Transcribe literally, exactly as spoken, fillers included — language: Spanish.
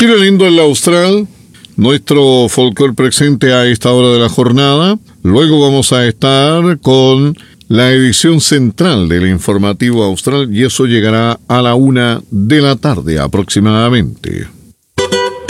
Chile lindo en la Austral, nuestro folclore presente a esta hora de la jornada. Luego vamos a estar con la edición central del informativo austral y eso llegará a la una de la tarde aproximadamente.